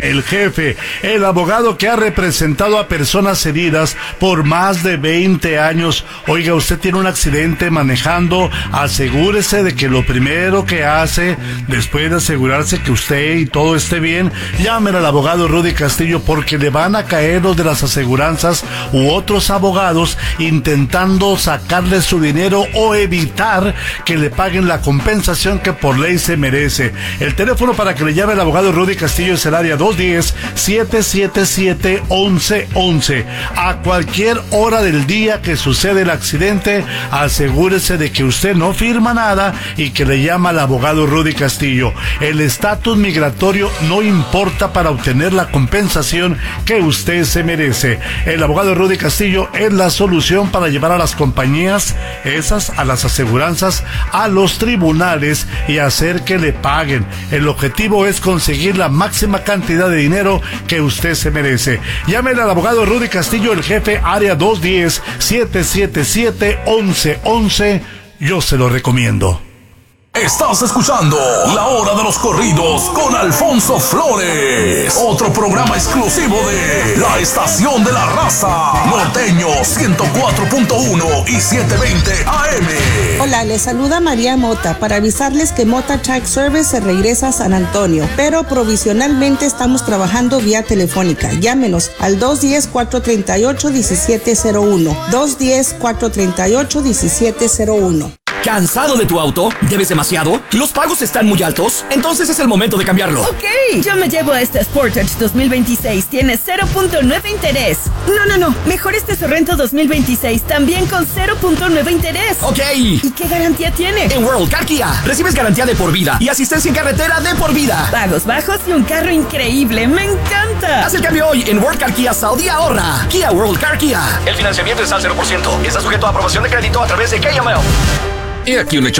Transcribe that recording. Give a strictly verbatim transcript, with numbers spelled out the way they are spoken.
el jefe, el abogado que ha representado a personas heridas por más de veinte años. Oiga, usted tiene un accidente manejando, asegúrese de que lo primero que hace, después de asegurarse que usted y todo esté bien, llamen al abogado Rudy Castillo, porque le van a caer los de las aseguranzas u otros abogados intentando sacarle su dinero o evitar que le paguen la compensación que por ley se merece. El teléfono para que le llame el abogado Rudy Castillo es el área dos uno cero, siete siete siete, once once. A cualquier hora del día que sucede el accidente, asegúrese de que usted no firma nada y que le llama al abogado Rudy Castillo. El estatus migratorio no importa para obtener la compensación que usted se merece. El abogado Rudy Castillo es la solución para llevar a las compañías, esas, a las aseguranzas, a los tribunales y hacer que le paguen. El objetivo es conseguir la máxima cantidad de dinero que usted se merece. Llámele al abogado Rudy Castillo, el jefe, área dos uno cero, siete siete siete, once once. Yo se lo recomiendo. Estás escuchando La Hora de los Corridos con Alfonso Flores, otro programa exclusivo de La Estación de la Raza, Norteño ciento cuatro punto uno y setecientos veinte A M. Hola, les saluda María Mota para avisarles que Mota Tax Service se regresa a San Antonio, pero provisionalmente estamos trabajando vía telefónica. Llámenos al dos uno cero, cuatro tres ocho, uno siete cero uno, dos uno cero, cuatro tres ocho, uno siete cero uno. ¿Cansado de tu auto? ¿Debes demasiado? ¿Los pagos están muy altos? Entonces es el momento de cambiarlo. Ok, yo me llevo a este Sportage dos mil veintiséis. Tiene cero punto nueve interés. No, no, no. Mejor este Sorrento dos mil veintiséis. También con cero punto nueve interés. Ok. ¿Y qué garantía tiene? En World Car Kia recibes garantía de por vida y asistencia en carretera de por vida. Pagos bajos y un carro increíble. ¡Me encanta! Haz el cambio hoy en World Car Kia Saudi ahorra. Kia World Car Kia. El financiamiento es al cero por ciento y está sujeto a aprobación de crédito a través de K M L. He aquí un hecho